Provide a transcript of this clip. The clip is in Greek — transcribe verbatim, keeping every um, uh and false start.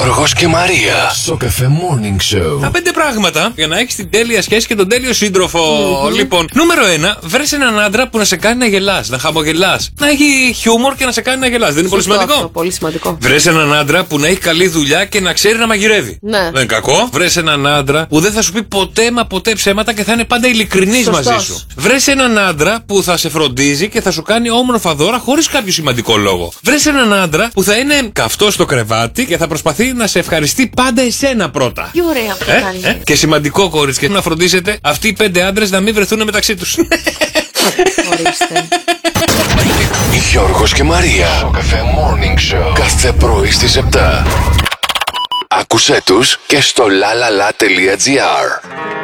Γιώργος και Μαρία. Σοκαφέ Morning Show. Τα πέντε πράγματα για να έχεις την τέλεια σχέση και τον τέλειο σύντροφο. Mm-hmm. Λοιπόν, νούμερο ένα, βρες έναν άντρα που να σε κάνει να γελάς, να χαμογελάς. Να έχει χιούμορ και να σε κάνει να γελάς. Δεν είναι πολύ σημαντικό? Αυτό, πολύ σημαντικό. Βρες έναν άντρα που να έχει καλή δουλειά και να ξέρει να μαγειρεύει. Ναι. Δεν είναι κακό. Βρες έναν άντρα που δεν θα σου πει ποτέ μα ποτέ ψέματα και θα είναι πάντα ειλικρινής μαζί σου. Βρες έναν άντρα που θα σε φροντίζει και θα σου κάνει όμορφα δώρα χωρίς κάποιο σημαντικό λόγο. Βρες έναν άντρα που θα είναι καυτός στο κρεβάτι και θα προσπαθεί να σε ευχαριστεί πάντα εσένα πρώτα. Τι ωραία που ε, κάνει. ε, και σημαντικό, κορίτσια, να φροντίσετε αυτοί οι πέντε άντρες να μην βρεθούν μεταξύ τους. Ορίστε. Γιώργος και Μαρία. Σοκαφέ Morning Show. Κάθε πρωί στις επτά. Άκουσέ τους και στο lalala.gr.